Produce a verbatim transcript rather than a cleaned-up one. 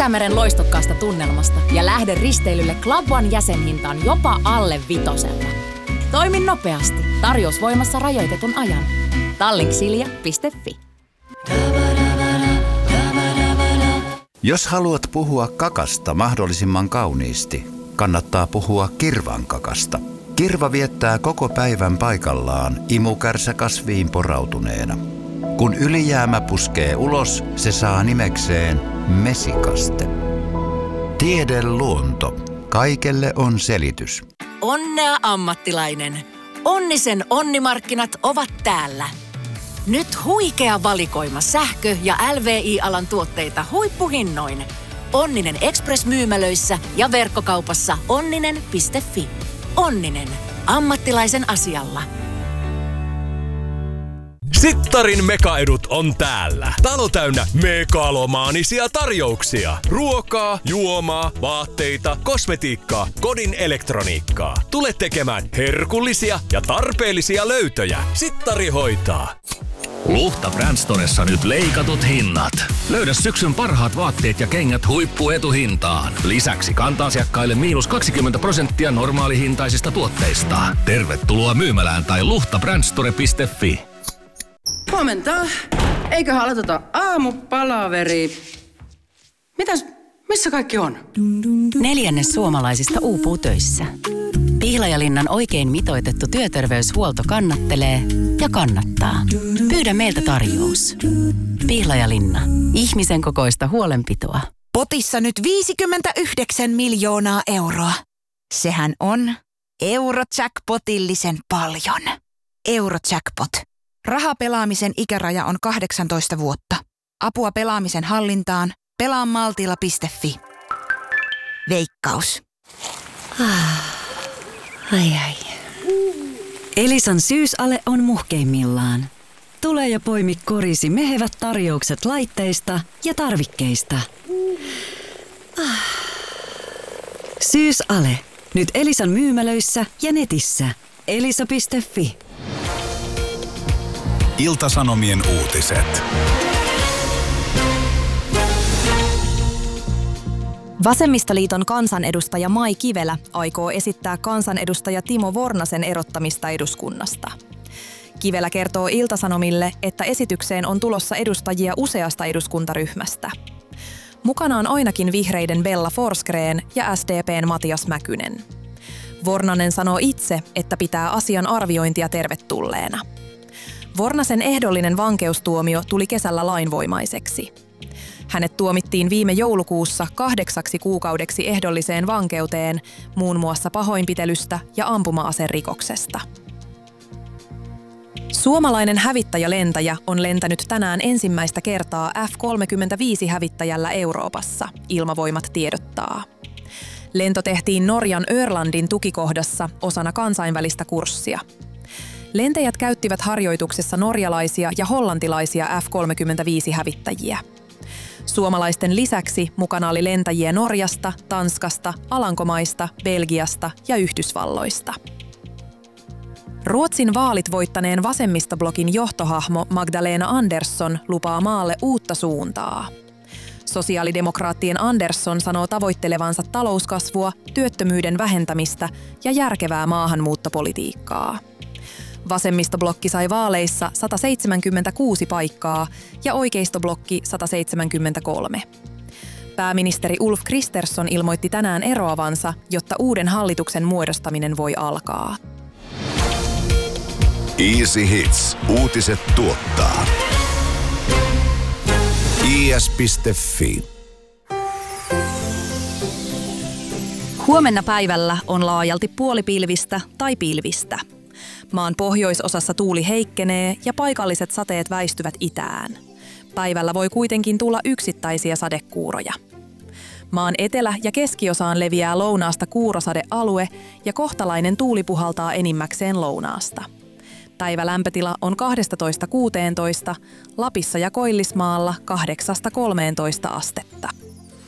Itämeren loistokkaasta tunnelmasta ja lähde risteilylle Club One jäsenhintaan jopa alle vitosella. Toimi nopeasti. Tarjous voimassa rajoitetun ajan. tallink silja piste fi. Jos haluat puhua kakasta mahdollisimman kauniisti, kannattaa puhua kirvan kakasta. Kirva viettää koko päivän paikallaan imukärsä kasviin porautuneena. Kun ylijäämä puskee ulos, se saa nimekseen mesikaste. Tiede luonto. Kaikelle on selitys. Onnea ammattilainen. Onnisen onnimarkkinat ovat täällä. Nyt huikea valikoima sähkö- ja L V I-alan tuotteita huippuhinnoin. Onninen Express-myymälöissä ja verkkokaupassa onninen piste fi. Onninen. Ammattilaisen asialla. Sittarin mekaedut on täällä. Talo täynnä megalomaanisia tarjouksia. Ruokaa, juomaa, vaatteita, kosmetiikkaa, kodin elektroniikkaa. Tule tekemään herkullisia ja tarpeellisia löytöjä. Sittari hoitaa. Luhta Brandstoressa nyt leikatut hinnat. Löydä syksyn parhaat vaatteet ja kengät huippuetuhintaan. Lisäksi kanta-asiakkaille miinus kaksikymmentä prosenttia normaalihintaisista tuotteista. Tervetuloa myymälään tai luhta brandstore piste fi. Huomenta. Eiköhän aloiteta aamupalaveri. Mitäs, missä kaikki on? Neljännes suomalaisista uupuu töissä. Pihlajalinnan oikein mitoitettu työterveyshuolto kannattelee ja kannattaa. Pyydä meiltä tarjous. Pihlajalinna. Ihmisen kokoista huolenpitoa. Potissa nyt viisikymmentäyhdeksän miljoonaa euroa. Sehän on Eurojackpotillisen paljon. Eurojackpot. Rahapelaamisen ikäraja on kahdeksantoista vuotta. Apua pelaamisen hallintaan. pelaa maltilla piste fi. Veikkaus. Ai ai. Elisan syysale on muhkeimmillaan. Tule ja poimi korisi mehevät tarjoukset laitteista ja tarvikkeista. Syysale. Nyt Elisan myymälöissä ja netissä. elisa piste fi. Ilta-Sanomien uutiset. Vasemmistoliiton kansanedustaja Mai Kivelä aikoo esittää kansanedustaja Timo Vornasen erottamista eduskunnasta. Kivelä kertoo Ilta-Sanomille, että esitykseen on tulossa edustajia useasta eduskuntaryhmästä. Mukana on ainakin vihreiden Bella Forsgren ja S D P:n Matias Mäkynen. Vornanen sanoo itse, että pitää asian arviointia tervetulleena. Vornasen ehdollinen vankeustuomio tuli kesällä lainvoimaiseksi. Hänet tuomittiin viime joulukuussa kahdeksaksi kuukaudeksi ehdolliseen vankeuteen muun muassa pahoinpitelystä ja ampuma-aserikoksesta. Suomalainen hävittäjälentäjä on lentänyt tänään ensimmäistä kertaa F kolmekymmentäviisi-hävittäjällä Euroopassa, Ilmavoimat tiedottaa. Lento tehtiin Norjan Örlandin tukikohdassa osana kansainvälistä kurssia. Lentäjät käyttivät harjoituksessa norjalaisia ja hollantilaisia F kolmekymmentäviisi-hävittäjiä. Suomalaisten lisäksi mukana oli lentäjiä Norjasta, Tanskasta, Alankomaista, Belgiasta ja Yhdysvalloista. Ruotsin vaalit voittaneen vasemmistoblogin johtohahmo Magdalena Andersson lupaa maalle uutta suuntaa. Sosiaalidemokraattien Andersson sanoo tavoittelevansa talouskasvua, työttömyyden vähentämistä ja järkevää maahanmuuttopolitiikkaa. Vasemmistoblokki sai vaaleissa sata seitsemänkymmentäkuusi paikkaa ja oikeistoblokki sata seitsemänkymmentäkolme. Pääministeri Ulf Kristersson ilmoitti tänään eroavansa, jotta uuden hallituksen muodostaminen voi alkaa. Easy Hits. Uutiset tuottaa. i s piste fi. Huomenna päivällä on laajalti puolipilvistä tai pilvistä. Maan pohjoisosassa tuuli heikkenee ja paikalliset sateet väistyvät itään. Päivällä voi kuitenkin tulla yksittäisiä sadekuuroja. Maan etelä- ja keskiosaan leviää lounaasta kuurosadealue ja kohtalainen tuuli puhaltaa enimmäkseen lounaasta. Päivälämpötila on kaksitoista kuusitoista, Lapissa ja Koillismaalla kahdeksasta kolmeentoista astetta.